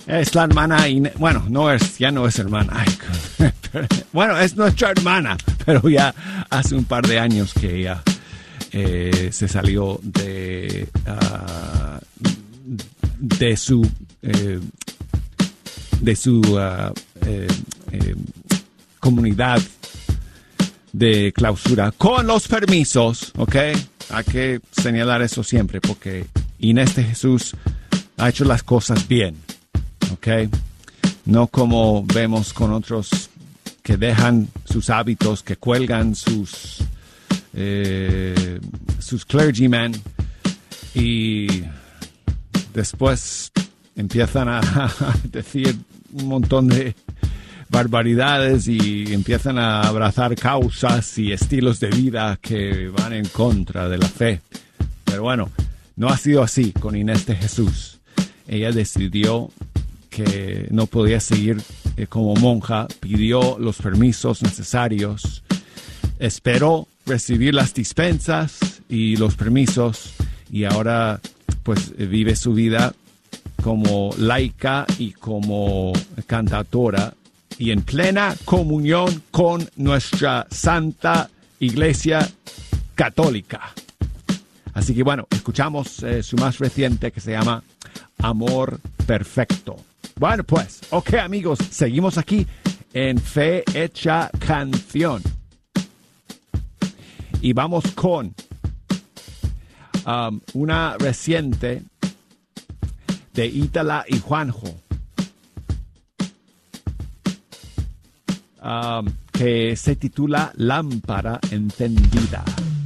Es la hermana Inés. Bueno, ya no es hermana. Ay, bueno, es nuestra hermana, pero ya hace un par de años que ella se salió de su comunidad de clausura con los permisos, ¿ok? Hay que señalar eso siempre porque Inés de Jesús ha hecho las cosas bien, ¿ok? No como vemos con otros que dejan sus hábitos, que cuelgan sus clergymen y después empiezan a decir un montón de barbaridades y empiezan a abrazar causas y estilos de vida que van en contra de la fe. Pero bueno, no ha sido así con Inés de Jesús. Ella decidió que no podía seguir como monja, pidió los permisos necesarios, esperó recibir las dispensas y los permisos y ahora pues vive su vida como laica y como cantautora y en plena comunión con nuestra Santa Iglesia Católica. Así que bueno, escuchamos su más reciente que se llama Amor Perfecto. Bueno pues, ok amigos, seguimos aquí en Fe Hecha Canción. Y vamos con una reciente de Ítala y Juanjo. Que se titula Lámpara Encendida.